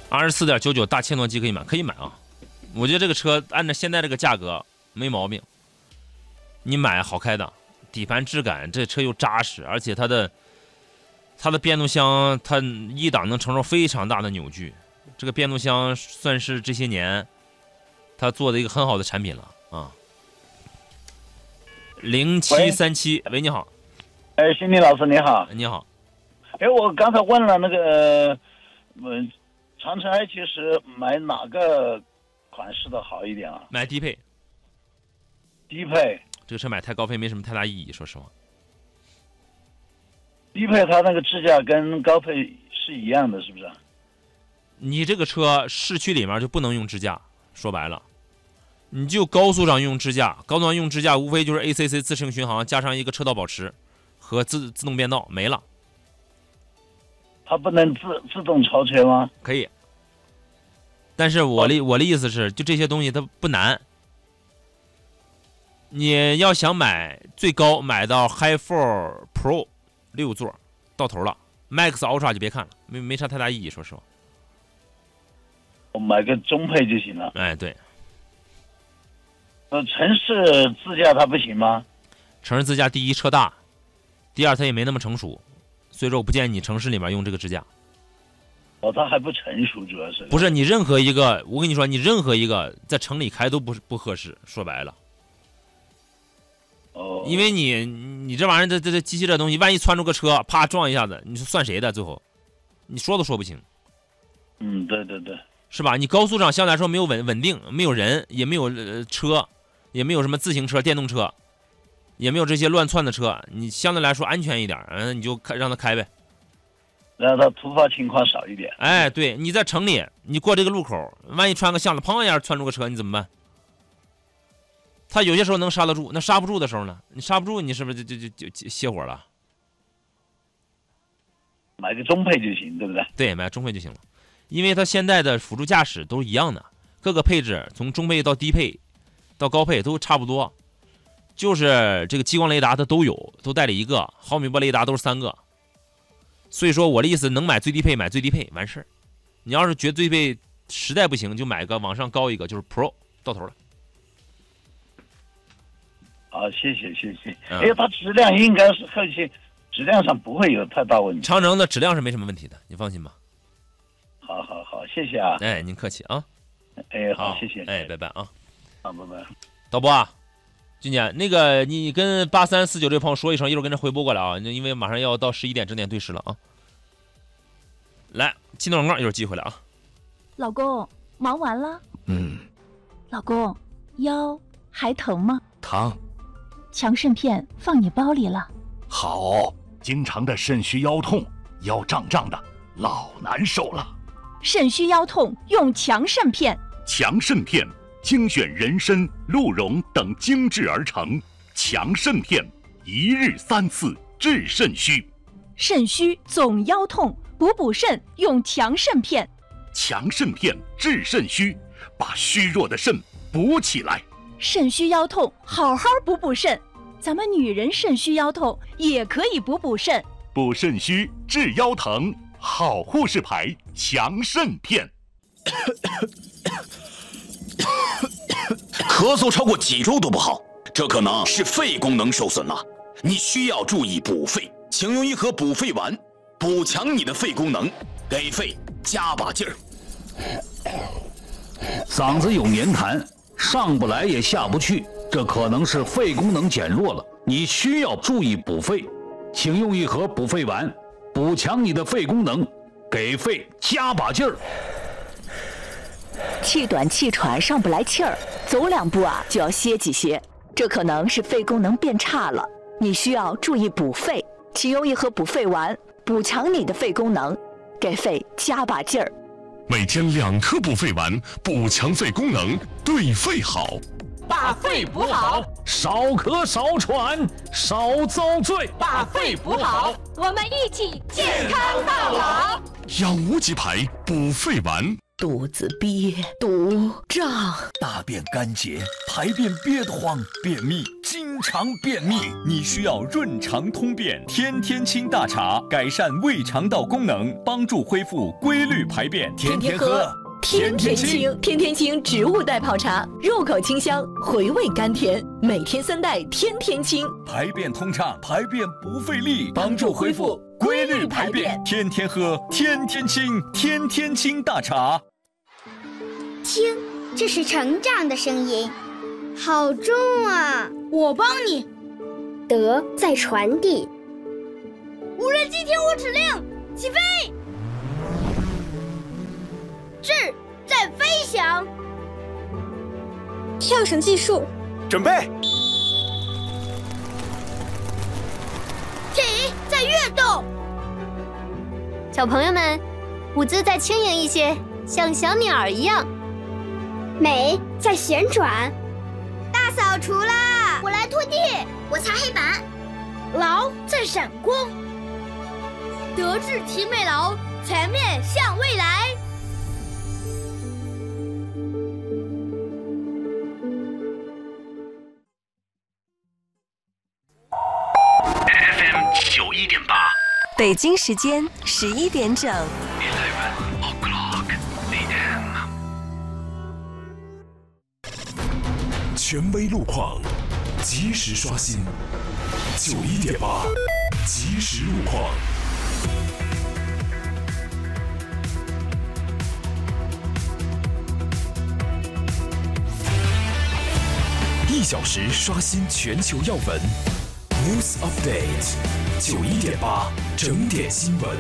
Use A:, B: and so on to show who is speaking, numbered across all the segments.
A: 24.99大切诺基可以买，可以买啊！我觉得这个车按照现在这个价格没毛病，你买好开的，底盘质感，这车又扎实，而且它的变速箱，它1档能承受非常大的扭矩，这个变速箱算是这些年它做的一个很好的产品了啊。0737，喂，你好。
B: 哎，新林老师你好。
A: 你好。
B: 哎，我刚才问了那个，长城 i70买哪个款式的好一点啊？
A: 买低配。
B: 低配。
A: 这个车买太高配没什么太大意义，说实话。
B: 低配它那个支架跟高配是一样的，是不是？
A: 你这个车市区里面就不能用支架，说白了，你就高速上用支架，高速上用支架无非就是 ACC 自适应巡航加上一个车道保持和自动变道，没了。
B: 它不能自动超车吗？
A: 可以，但是我的意思是，就这些东西它不难。你要想买最高，买到 Hi4 Pro 6座到头了 ，Max Ultra 就别看了，没啥太大意义，说实话。
B: 我买个中配就行了。
A: 哎，对。
B: 城市自驾它不行吗？
A: 城市自驾，第一车大，第二它也没那么成熟，所以说我不建议你城市里面用这个支架。
B: 哦，它还不成熟，主要是。
A: 不是你任何一个，我跟你说，你任何一个在城里开都不合适，说白了。
B: 哦。
A: 因为你这玩意儿，这机器这东西，万一窜出个车，啪撞一下子，你说算谁的？最后，你说都说不清。
B: 嗯，对对对。
A: 是吧？你高速上相对来说没有稳定，没有人，也没有车，也没有什么自行车、电动车，也没有这些乱窜的车，你相对来说安全一点，你就让他开呗，
B: 让他突发情况少一点。
A: 哎，对，你在城里，你过这个路口，万一穿个巷子，砰一下窜出个车，你怎么办？他有些时候能刹得住，那刹不住的时候呢？你刹不住，你是不是就熄火了？
B: 买个中配就行，对不对？
A: 对，买中配就行了。因为它现在的辅助驾驶都是一样的，各个配置从中配到低配到高配都差不多，就是这个激光雷达它都有，都带了一个，毫米波雷达都是3个。所以说我的意思，能买最低配买最低配完事儿。你要是觉得最低配实在不行，就买个往上高一个，就是 Pro 到头了。
B: 好，谢谢。哎，它质量应该是后期质量上不会有太大问题。
A: 长城的质量是没什么问题的，你放心吧。
B: 好，谢谢啊！
A: 哎，您客气啊！
B: 哎，好，谢谢！
A: 哎，拜拜啊！
B: 好，拜拜。
A: 导播啊，俊姐，那个你跟8349这位朋友说一声，一会儿跟着回拨过来啊，因为马上要到11点整点对时了啊。来，进段广告，一会儿继续回来啊。
C: 老公，忙完了？老公，腰还疼吗？
D: 疼。
C: 强肾片放你包里了。
D: 好，经常的肾虚腰痛，腰胀胀的，老难受了。
C: 肾虚腰痛用强肾片。
D: 强肾片精选人参、鹿茸等精制而成，强肾片1日3次治肾虚。
C: 肾虚总腰痛，补肾用强肾片。
D: 强肾片治肾虚，把虚弱的肾补起来。
C: 肾虚腰痛，好好补肾。咱们女人肾虚腰痛也可以补肾。
D: 补肾虚治腰疼，好护士牌强肾片。
E: 咳嗽超过几周都不好，这可能是肺功能受损了。你需要注意补肺，请用一盒补肺丸，补强你的肺功能，给肺加把劲儿。
F: 嗓子有黏痰，上不来也下不去，这可能是肺功能减弱了。你需要注意补肺，请用一盒补肺丸，补强你的肺功能，给肺加把劲儿。
G: 气短气喘上不来气儿，走2步啊就要歇几歇，这可能是肺功能变差了。你需要注意补肺，请用一盒补肺丸，补强你的肺功能，给肺加把劲儿。
H: 每天2颗补肺丸，补强肺功能，对肺好。
I: 把肺补好，
F: 少咳少喘少遭罪。
I: 把肺补好，我们一起健康到老。
H: 养无极牌补肺丸。
G: 肚子憋堵胀，
J: 大便干结，排便憋得慌，便秘，经常便秘，你需要润肠通便天天清大茶，改善胃肠道功能，帮助恢复规律排便。天天喝，
G: 天天清。天天清植物代泡茶，入口清香，回味甘甜，每天3袋，天天清，
J: 排便通畅，排便不费力，帮助恢复规律排便。天天喝，天天清，天天清大茶。
K: 听，这是成长的声音，好重啊！我帮你。德在传递。无人机听我指令，起飞。智在飞翔。跳绳计数，
J: 准备。
K: 体在跃动。
L: 小朋友们，舞姿再轻盈一些，像小鸟一样。
K: 美在旋转。大扫除啦！我来拖地，我擦黑板。劳在闪光。德智体美劳，全面向未来。
M: FM91.8，
N: 北京时间11点整。
H: 权威路况，及时刷新。91.8，即时路况。1小时刷新全球要闻 ，News Update， 91.8整点新闻。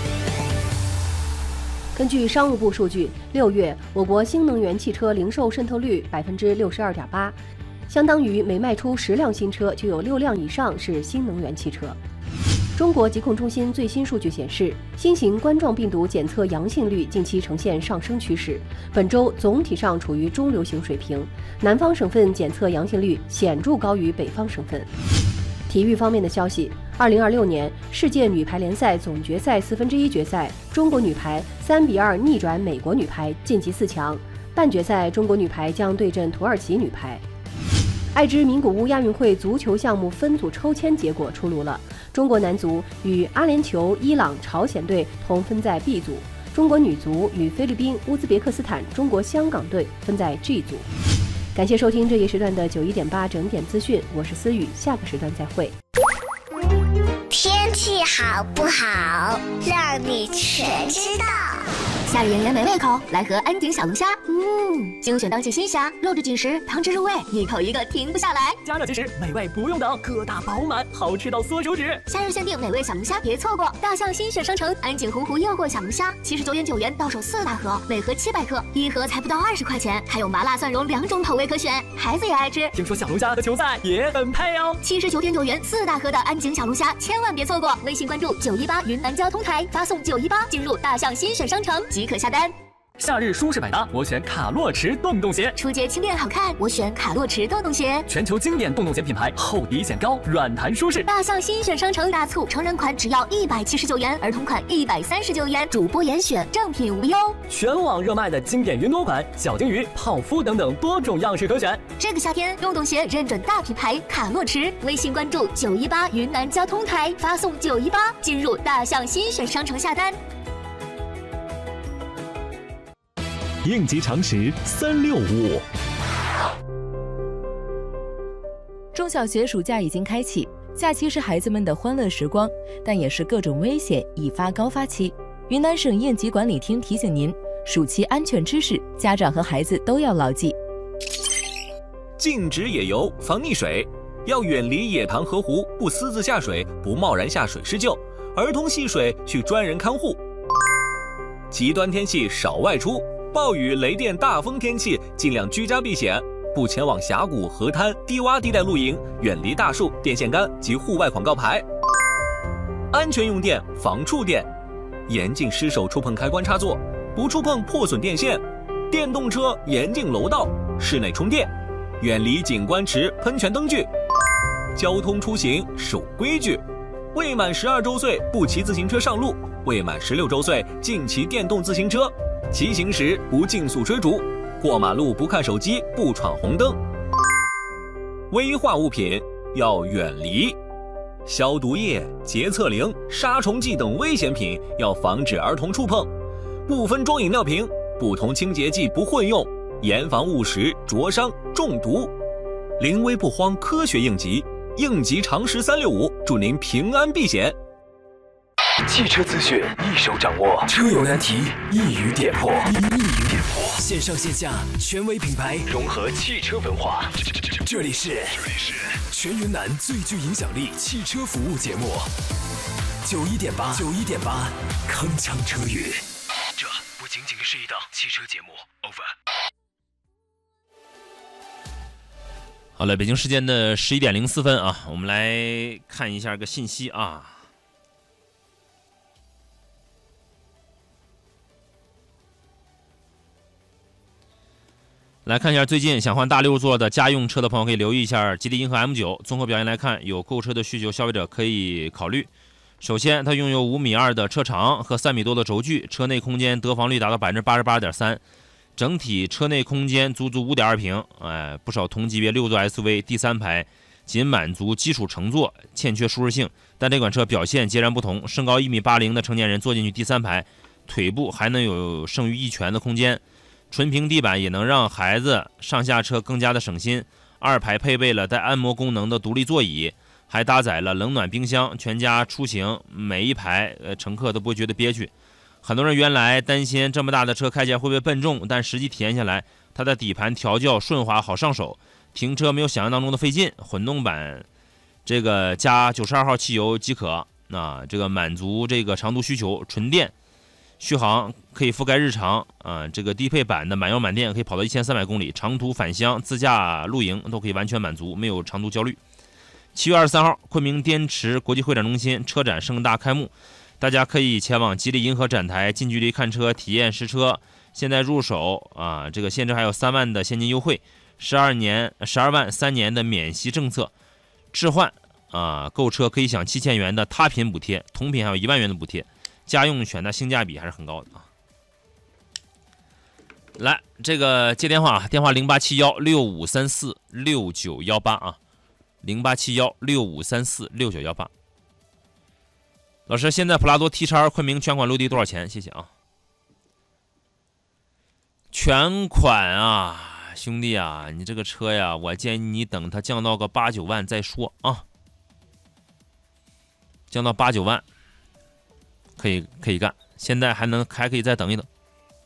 O: 根据商务部数据，6月我国新能源汽车零售渗透率62.8%，相当于每卖出10辆新车就有6辆以上是新能源汽车。中国疾控中心最新数据显示，新型冠状病毒检测阳性率近期呈现上升趋势，本周总体上处于中流行水平，南方省份检测阳性率显著高于北方省份。体育方面的消息，2026年世界女排联赛总决赛1/4决赛，中国女排3-2逆转美国女排晋级4强。半决赛，中国女排将对阵土耳其女排。爱知名古屋亚运会足球项目分组抽签结果出炉了，中国男足与阿联酋、伊朗、朝鲜队同分在 B 组，中国女足与菲律宾、乌兹别克斯坦、中国香港队分在 G 组。感谢收听这一时段的91.8整点资讯，我是思雨，下个时段再会。
K: 天气好不好，让你全知道。
P: 夏日炎炎没胃口，来盒安井小龙虾。精选当季新虾，肉质紧实，汤汁入味，一口一个停不下来。
Q: 加热即食，美味不用等，个大饱满，好吃到缩手指。
P: 夏日限定美味小龙虾，别错过！大象新选商城安井洪湖诱惑小龙虾，79.9元到手4大盒，每盒700克，一盒才不到20块钱，还有麻辣蒜蓉2种口味可选，孩子也爱吃。
Q: 听说小龙虾和球赛也很配哦。
P: 79.9元4大盒的安井小龙虾，千万别错过！微信关注918云南交通台，发送918进入大象新选商城即可下单。
Q: 夏日舒适百搭，我选卡洛驰洞洞鞋。
P: 初阶轻便好看，我选卡洛驰洞洞鞋。
Q: 全球经典洞洞鞋品牌，厚底显高，软弹舒适。
P: 大象新选商城大促，成人款只要179元，儿童款139元，主播严选，正品无忧。
Q: 全网热卖的经典云朵款、小金鱼、泡芙等等多种样式可选。
P: 这个夏天，洞洞鞋认准大品牌卡洛驰，微信关注918云南交通台，发送918进入大象新选商城下单。
H: 应急常识365。
R: 中小学暑假已经开启，假期是孩子们的欢乐时光，但也是各种危险易发高发期。云南省应急管理厅提醒您，暑期安全知识，家长和孩子都要牢记。
S: 禁止野游，防溺水，要远离野塘河湖，不私自下水，不贸然下水施救，儿童戏水需专人看护。极端天气少外出，暴雨、雷电、大风天气尽量居家避险，不前往峡谷、河滩、低洼地带露营，远离大树、电线杆及户外广告牌。安全用电，防触电，严禁失手触碰开关插座，不触碰破损电线。电动车严禁楼道，室内充电，远离景观池、喷泉灯具。交通出行守规矩，未满12周岁不骑自行车上路，未满16周岁禁骑电动自行车。 骑行时不竞速追逐，过马路不看手机，不闯红灯。危化物品要远离，消毒液、洁厕灵、杀虫剂等危险品要防止儿童触碰，不分装饮料瓶，不同清洁剂不混用，严防误食、灼伤、中毒。临危不慌，科学应急，应急常识365，祝您平安避险。
H: 汽车资讯一手掌握，车友难题一语点破。线上线下权威品牌融合汽车文化，这里是全云南最具影响力汽车服务节目91.8，铿锵车语。这不仅仅是一档汽车节目。Over。
A: 好了，北京时间的11点04分啊，我们来看一下个信息啊。来看一下最近想换大6座的家用车的朋友可以留意一下吉利银河 M9。综合表现来看，有购车的需求，消费者可以考虑。首先，它拥有5.2米的车长和3米多的轴距，车内空间得房率达到 88.3%， 整体车内空间足足 5.2 平。不少同级别6座 SUV 第3排仅满足基础乘坐，欠缺舒适性，但这款车表现截然不同。身高1.80米的成年人坐进去第3排，腿部还能有剩余1拳的空间。纯平地板也能让孩子上下车更加的省心。2排配备了带按摩功能的独立座椅，还搭载了冷暖冰箱，全家出行每一排乘客都不会觉得憋屈。很多人原来担心这么大的车开起来会不会笨重，但实际体验下来，它的底盘调教顺滑好上手，停车没有想象当中的费劲。混动版这个加92号汽油即可，这个满足这个长途需求，纯电。续航可以覆盖日常这个低配版的满油满电可以跑到1300公里，长途返乡、自驾露营都可以完全满足，没有长途焦虑。7月23号，昆明滇池国际会展中心车展盛大开幕，大家可以前往吉利银河展台近距离看车、体验实车。现在入手这个现车还有3万的现金优惠，12万3年的免息政策，置换购车可以享7000元的他品补贴，同品还有1万元的补贴。家用选的性价比还是很高的啊！来，这个接电话，电话087165346918啊，087165346918。老师，现在普拉多 T-X 昆明全款落地多少钱？谢谢啊。全款啊，兄弟啊，你这个车呀，我建议你等它降到个8、9万再说啊，降到8、9万。可以干，现在还可以再等一等。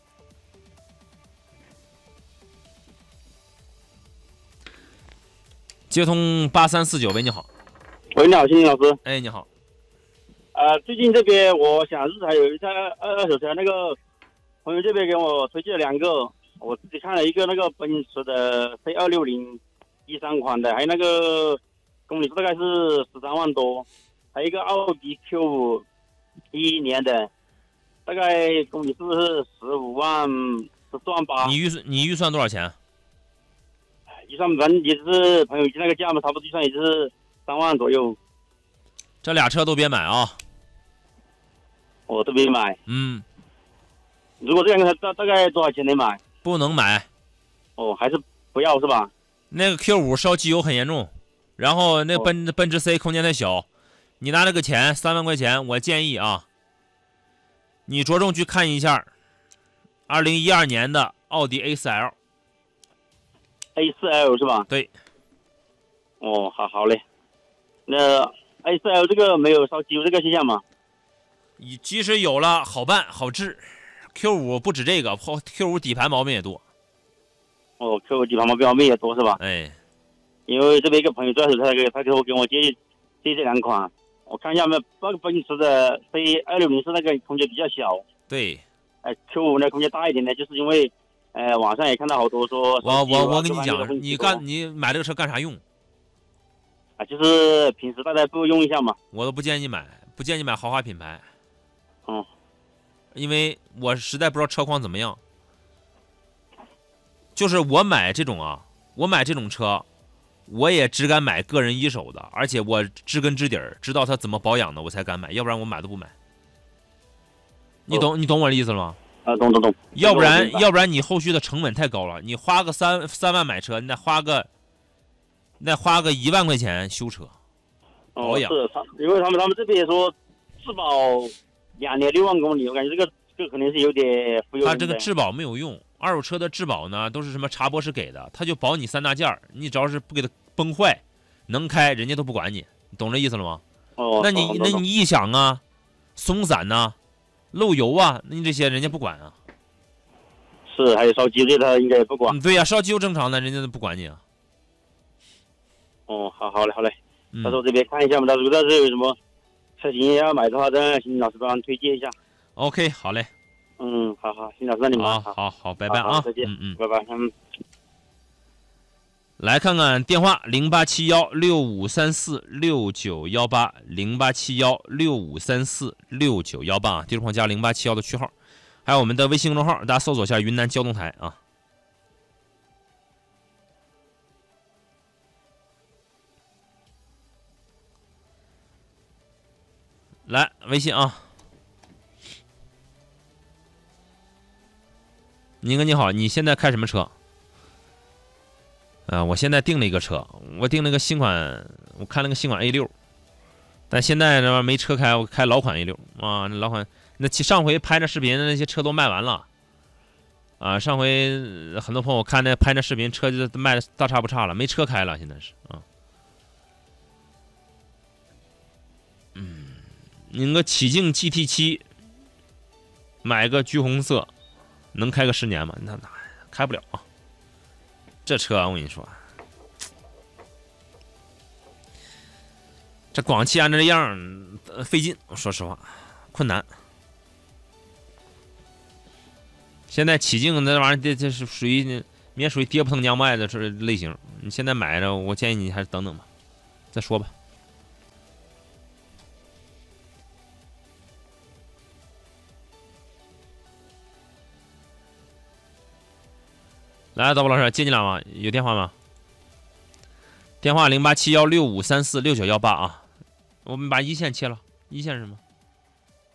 A: 接通8349，喂，你好。
M: 喂，你好，欣欣老师。
A: 哎，你好。
M: 最近这边我想日台有一台二手车，那个朋友这边给我推荐了2个，我自己看了一个那个奔驰的 C260 13款的，还有那个公里数大概是13万多，还有一个奥迪 Q5。11年的，大概公里数是15万、14万8。
A: 你预算多少钱？
M: 预算反正也是朋友那个价嘛，差不多预算也是3万左右。
A: 这俩车都别买啊！
M: 我都别买。如果这2个大概多少钱能买？
A: 不能买。
M: 还是不要是吧？
A: 那个 Q5 烧机油很严重，然后那奔驰 C 空间太小。你拿这个钱3万块钱，我建议啊，你着重去看一下2012年的奥迪
M: A4L。A4L 是吧？
A: 对。
M: 好嘞。那 A4L 这个没有烧机油这个现象吗？
A: 即使有了，好办好治。Q5 不止这个 ，Q5 底盘毛病也多。
M: Q5 底盘毛病也多是吧？
A: 哎。
M: 因为这边一个朋友在手，他给我建议这2款。我看一下那个奔驰的 C260 是那个空间比较小，
A: 对
M: ，Q5 呢空间大一点的，就是因为，网上也看到好多说，
A: 我跟你讲，你买这个车干啥用？
M: 就是平时大家都用一下嘛。
A: 我都不建议你买豪华品牌，因为我实在不知道车况怎么样。就是我买这种车。我也只敢买个人一手的，而且我知根知底儿，知道它怎么保养的，我才敢买，要不然我买都不买。你懂我的意思了吗？
M: 懂。
A: 要不然你后续的成本太高了，你花个3万买车，你得花个1万块钱修车保养。
M: 是，因为他们这边说质保2年6万公里，我感觉这个肯定是有点忽悠人的。
A: 他这个质保没有用，二手车的质保呢都是什么查博士给的，他就保你3大件儿，你只要是不给它崩坏，能开人家都不管你，你懂这意思了吗？那你异响啊、松散呐、漏油啊，那你这些人家不管啊。
M: 是，还有烧机油他应该也不管。
A: 对呀，烧机油正常的，人家都不管你啊。
M: 好嘞。到时候这边看一下嘛，如果是有什么车型要买的话，让邢老师帮推荐一下。
A: OK， 好嘞。
M: 好，邢老师，那你忙。
A: 好，拜拜啊！
M: 再见。拜拜。
A: 来看看电话087165346918 087165346918啊，听众朋友加0871的区号，还有我们的微信公众号，大家搜索一下云南交通台啊。来微信啊，宁哥你好，你现在开什么车？我现在订了一个车，我订了个新款，我看了个新款 A6， 但现在这没车开，我开老款 A6 啊，那老款上回拍的视频的那些车都卖完了啊，上回很多朋友看那拍那视频，车就卖的大差不差了，没车开了，现在是啊。你个启境 GT7 买个橘红色，能开个10年吗？那开不了啊。这车我跟你说，这广汽按这样费劲，说实话困难。现在启境那玩意儿，这是属于你也属于爹不疼娘不爱的这类型。你现在买着，我建议你还是等等吧，再说吧。来，导播老师接进来吗？有电话吗？电话087165346918啊，我们把一线切了。一线是什么？